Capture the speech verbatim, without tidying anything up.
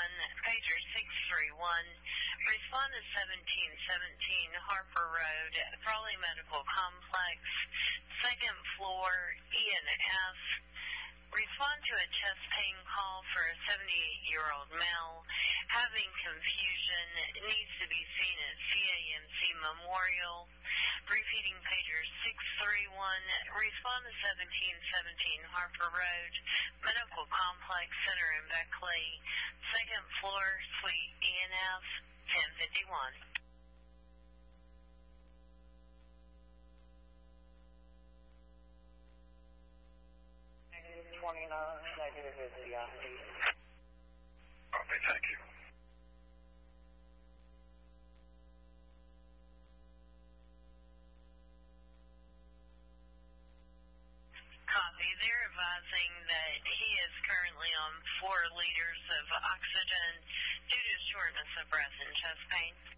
one, pager six three one. Respond to seventeen seventeen Harper Road, Frawley Medical Complex, second floor, E and F. Respond to a chest pain call for a seventy-eight-year-old male having confusion, needs to be seen at C A M C Memorial. Repeating pager six three one. Respond to seventeen seventeen Harper Road, Medical Complex Center in Beckley, second floor, suite E and F, ten fifty-one. twenty-nine, negative is the I D. Okay, thank you. Copy. They're advising that he is currently on four liters of oxygen due to shortness of breath and chest pain.